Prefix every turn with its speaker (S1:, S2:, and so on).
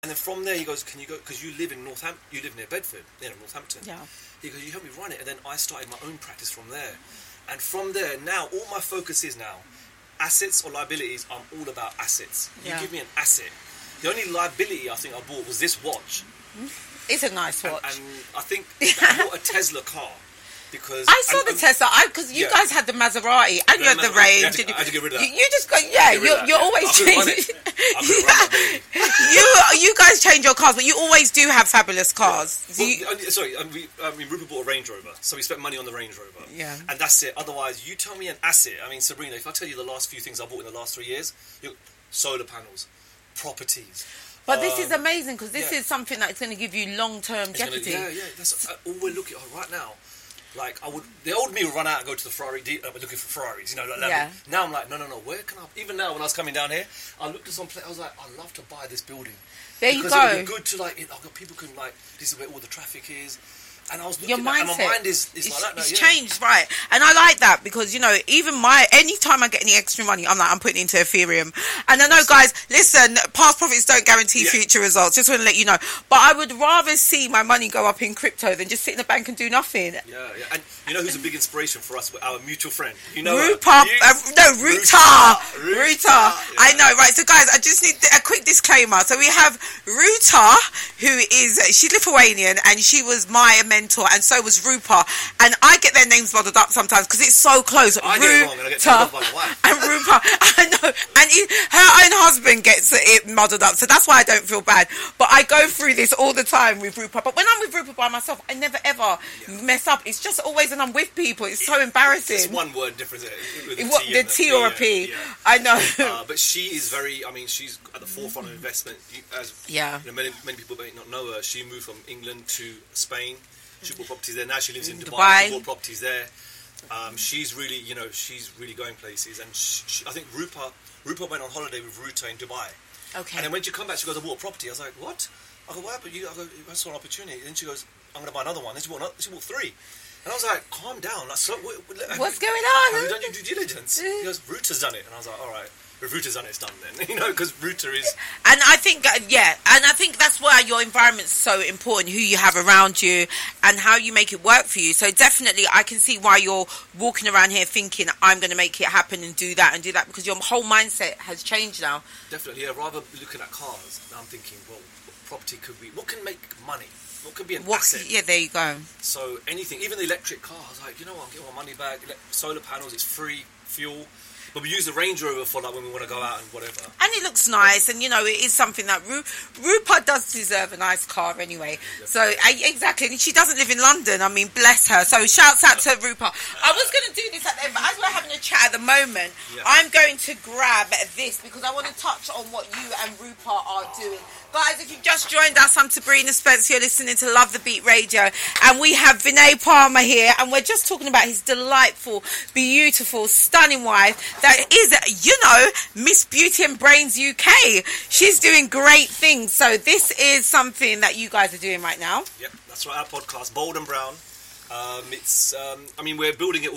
S1: And then from there he goes, can you go, because you live in Northampton, you live near Bedford, Northampton.
S2: Yeah.
S1: He goes, you help me run it. And then I started my own practice from there. And from there, now, all my focus is now, assets or liabilities, I'm all about assets. You give me an asset. The only liability I think I bought was this watch.
S2: It's a nice watch.
S1: And I think I bought a Tesla car. Because
S2: I saw the Tesla, because you guys had the Maserati and you had the Range.
S1: I had to get rid of that.
S2: You just go, you're always changing. You guys change your cars, but you always do have fabulous cars.
S1: Yeah. Well, Rupert bought a Range Rover, so we spent money on the Range Rover.
S2: Yeah.
S1: And that's it. Otherwise, you tell me an asset. I mean, Sabrina, if I tell you the last few things I bought in the last 3 years, solar panels, properties.
S2: But this is amazing, because this is something that's going to give you long-term jeopardy.
S1: That's all we're looking at right now. Like, the old me would run out and go to the Ferrari, looking for Ferraris, Now I'm like, no, where can I, even now when I was coming down here, I looked at some place, I was like, I'd love to buy this building.
S2: There you go.
S1: Because it would be good to, people can, this is where all the traffic is. And I was looking
S2: your mindset,
S1: and my mind is like that now.
S2: It's changed, right? And I like that because, even anytime I get any extra money, I'm putting it into Ethereum. And I know, guys, listen, past profits don't guarantee future results. Just want to let you know. But I would rather see my money go up in crypto than just sit in the bank and do nothing.
S1: Yeah. And you know who's a big inspiration for us? Our mutual friend.
S2: Ruta. I know, right? So, guys, I just need a quick disclaimer. So we have Ruta, she's Lithuanian, and she was my mentor, and so was Rupa, and I get their names muddled up sometimes because it's so close.
S1: I get it wrong, and I get told off by my wife.
S2: And Rupa, I know, and her own husband gets it muddled up, so that's why I don't feel bad. But I go through this all the time with Rupa. But when I'm with Rupa by myself, I never ever mess up. It's just always when I'm with people. It's so embarrassing.
S1: It's one word difference.
S2: The T or a P. Yeah. I know.
S1: But she is very. I mean, she's at the forefront of investment. Many people may not know her. She moved from England to Spain. She bought properties there. Now she lives in Dubai. She bought properties there. She's really, she's really going places. And I think Rupa went on holiday with Ruta in Dubai.
S2: Okay.
S1: And then when she come back, she goes, I bought a property. I was like, what? I go, why? But I saw an opportunity. And then she goes, I'm going to buy another one. Then she bought 3. And I was like, calm down. What's
S2: going on?
S1: Have you done your due diligence? He goes, Ruta's done it. And I was like, all right. If Ruta's done it, it's done then. Because Ruta is...
S2: And I think, and I think that's why your environment's so important, who you have around you and how you make it work for you. So definitely, I can see why you're walking around here thinking, I'm going to make it happen and do that, because your whole mindset has changed now.
S1: Definitely, rather looking at cars, I'm thinking, well, what property could be... What can make money? What could be an asset?
S2: Yeah, there you go.
S1: So anything, even the electric car, I was like, I'm getting my money back. Solar panels, it's free fuel. But we use the Range Rover for when we want to go out and whatever. And
S2: it looks nice, and it is something that Rupa does deserve a nice car anyway. Yeah. So exactly, and she doesn't live in London. I mean, bless her. So shouts out to Rupa. I was going to do this at the end, but as we're having a chat at the moment, I'm going to grab this because I want to touch on what you and Rupa are doing. Guys, if you've just joined us, I'm Sabrina Spence. You're listening to Love the Beat Radio. And we have Vinay Palmer here. And we're just talking about his delightful, beautiful, stunning wife that is, Miss Beauty and Brains UK. She's doing great things. So this is something that you guys are doing right now.
S1: Yep, that's right. Our podcast, Bold and Brown. We're building it